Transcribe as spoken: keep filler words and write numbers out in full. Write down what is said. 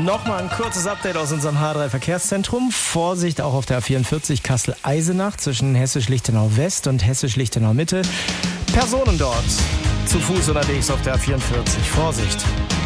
Nochmal ein kurzes Update aus unserem H drei Verkehrszentrum. Vorsicht auch auf der A vierundvierzig Kassel-Eisenach zwischen Hessisch-Lichtenau West und Hessisch-Lichtenau Mitte. Personen dort zu Fuß unterwegs auf der A vierundvierzig. Vorsicht!